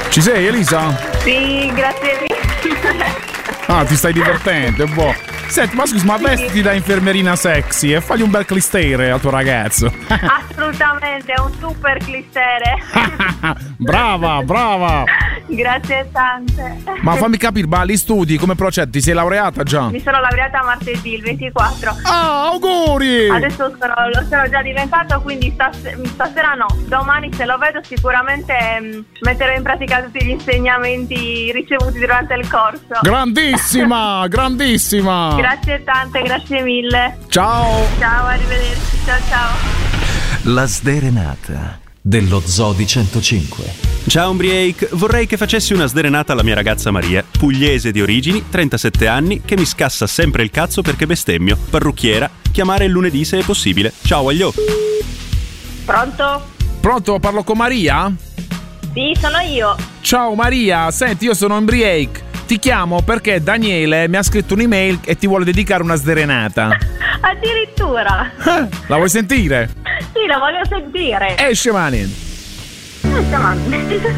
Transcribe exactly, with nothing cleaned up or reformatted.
Ci sei, Elisa? Sì, grazie mille. Ah, ti stai divertendo, boh. Senti, ma scusa, ma vestiti da infermerina sexy e fagli un bel clistere al tuo ragazzo. Assolutamente, è un super clistere. Brava, brava. Grazie tante. Ma fammi capire, ma gli studi come procedi? Ti sei laureata già? Mi sono laureata martedì, il ventiquattro. Ah, auguri! Adesso sono, lo sono già diventato, quindi stas- stasera no. Domani, se lo vedo, sicuramente mh, metterò in pratica tutti gli insegnamenti ricevuti durante il corso. Grandissima, grandissima. Grazie tante, grazie mille. Ciao. Ciao, arrivederci. Ciao, ciao. La sderenata dello Zoo di centocinque. Ciao Umbriake, vorrei che facessi una sderenata alla mia ragazza Maria, pugliese di origini, trentasette anni, che mi scassa sempre il cazzo perché bestemmio. Parrucchiera, chiamare il lunedì se è possibile. Ciao aglio. Pronto? Pronto, parlo con Maria? Sì, sono io. Ciao Maria, senti, io sono Umbriake. Ti chiamo perché Daniele mi ha scritto un'email e ti vuole dedicare una sderenata. Addirittura. Eh, la vuoi sentire? Sì, la voglio sentire. Esce, manin. Esce, manin.